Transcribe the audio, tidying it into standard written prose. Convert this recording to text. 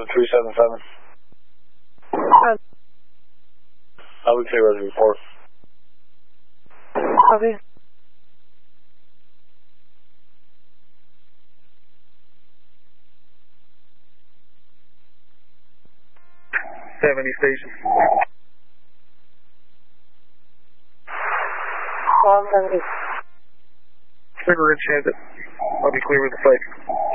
377. I'll be clear as a report. Copy. 70 station. 170. River Enchanted. I'll be clear with the site.